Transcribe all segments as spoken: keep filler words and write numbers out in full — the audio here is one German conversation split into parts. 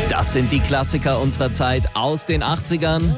Das sind die Klassiker unserer Zeit aus den achtzigern.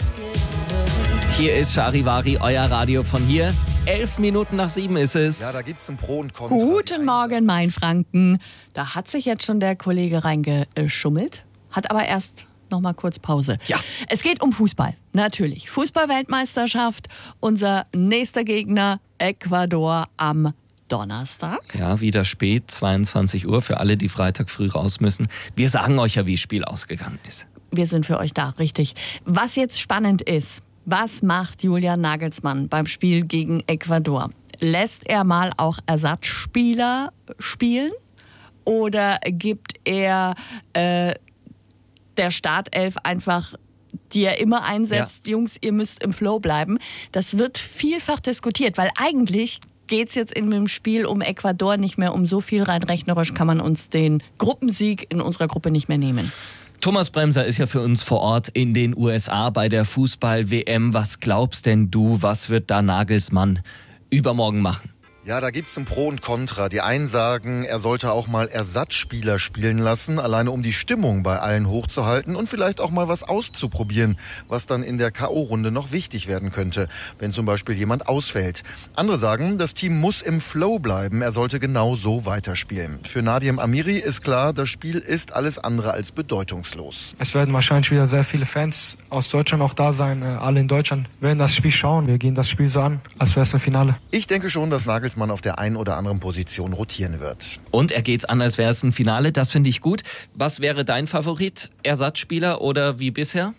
Hier ist Charivari, euer Radio von hier. Elf Minuten nach sieben ist es. Ja, da gibt's ein Pro und Contra. Guten Morgen, Mainfranken. Da hat sich jetzt schon der Kollege reingeschummelt, hat aber erst noch mal kurz Pause. Ja. Es geht um Fußball, natürlich. Fußball-Weltmeisterschaft, unser nächster Gegner Ecuador am Donnerstag. Ja, wieder spät, zweiundzwanzig Uhr, für alle, die Freitag früh raus müssen. Wir sagen euch ja, wie das Spiel ausgegangen ist. Wir sind für euch da, richtig. Was jetzt spannend ist, was macht Julian Nagelsmann beim Spiel gegen Ecuador? Lässt er mal auch Ersatzspieler spielen? Oder gibt er äh, der Startelf einfach, die er immer einsetzt, ja. Jungs, ihr müsst im Flow bleiben? Das wird vielfach diskutiert, weil eigentlich geht es jetzt in dem Spiel um Ecuador nicht mehr um so viel. Rein rechnerisch kann man uns den Gruppensieg in unserer Gruppe nicht mehr nehmen. Thomas Bremser ist ja für uns vor Ort in den U S A bei der Fußball-W M. Was glaubst denn du, was wird da Nagelsmann übermorgen machen? Ja, da gibt's ein Pro und Contra. Die einen sagen, er sollte auch mal Ersatzspieler spielen lassen, alleine um die Stimmung bei allen hochzuhalten und vielleicht auch mal was auszuprobieren, was dann in der K O-Runde noch wichtig werden könnte, wenn zum Beispiel jemand ausfällt. Andere sagen, das Team muss im Flow bleiben, er sollte genau so weiterspielen. Für Nadim Amiri ist klar, das Spiel ist alles andere als bedeutungslos. Es werden wahrscheinlich wieder sehr viele Fans aus Deutschland auch da sein. Alle in Deutschland werden das Spiel schauen. Wir gehen das Spiel so an, als wäre es ein Finale. Ich denke schon, dass Nagelsmann man auf der einen oder anderen Position rotieren wird. Und er geht's an, als wäre es ein Finale. Das finde ich gut. Was wäre dein Favorit? Ersatzspieler oder wie bisher?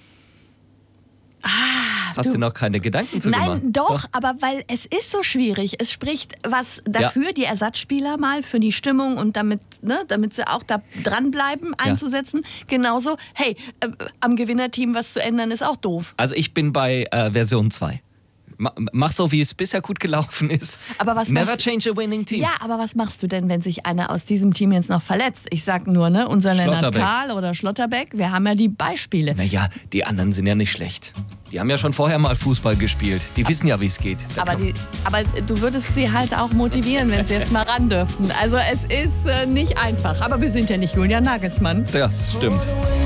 Ah, Hast du, du noch keine Gedanken zu gemacht? Nein, doch, doch, aber weil es ist so schwierig. Es spricht was dafür, ja. die Ersatzspieler mal für die Stimmung und damit, ne, damit sie auch da dranbleiben, einzusetzen. Ja. Genauso, hey, äh, am Gewinnerteam was zu ändern, ist auch doof. Also ich bin bei äh, Version zwei. Mach so, wie es bisher gut gelaufen ist. Aber was Never machst, change a winning team. Ja, aber was machst du denn, wenn sich einer aus diesem Team jetzt noch verletzt? Ich sag nur, ne, unser Lennart Kahl oder Schlotterbeck, wir haben ja die Beispiele. Naja, die anderen sind ja nicht schlecht. Die haben ja schon vorher mal Fußball gespielt. Die wissen ja, wie es geht. Aber, die, aber du würdest sie halt auch motivieren, wenn sie jetzt mal ran dürften. Also es ist äh, nicht einfach. Aber wir sind ja nicht Julian Nagelsmann. Das stimmt.